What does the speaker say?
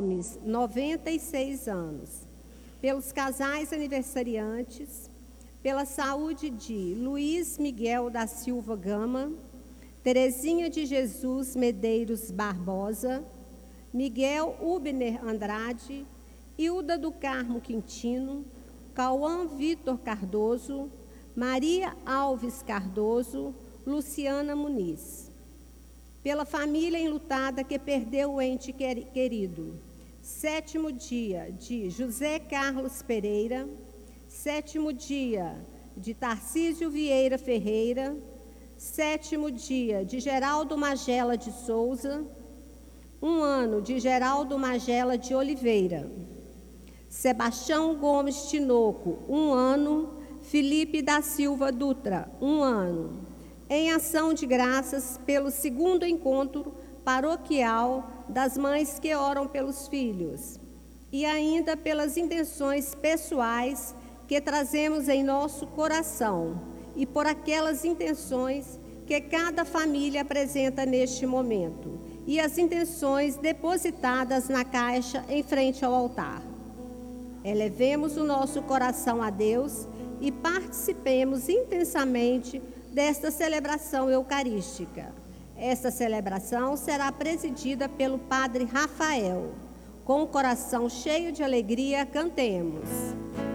Gomes, 96 anos. Pelos casais aniversariantes, pela saúde de Luiz Miguel da Silva Gama, Terezinha de Jesus Medeiros Barbosa, Miguel Ubner Andrade, Hilda do Carmo Quintino, Cauã Vitor Cardoso, Maria Alves Cardoso, Luciana Muniz. Pela família enlutada que perdeu o ente querido, 7º dia de José Carlos Pereira, 7º dia de Tarcísio Vieira Ferreira, 7º dia de Geraldo Magela de Souza, 1 ano de Geraldo Magela de Oliveira, Sebastião Gomes Tinoco, 1 ano, Felipe da Silva Dutra, 1 ano, em ação de graças pelo 2º encontro paroquial das mães que oram pelos filhos, e ainda pelas intenções pessoais que trazemos em nosso coração e por aquelas intenções que cada família apresenta neste momento e as intenções depositadas na caixa em frente ao altar. Elevemos o nosso coração a Deus e participemos intensamente desta celebração eucarística. Esta celebração será presidida pelo Padre Rafael. Com o coração cheio de alegria, cantemos.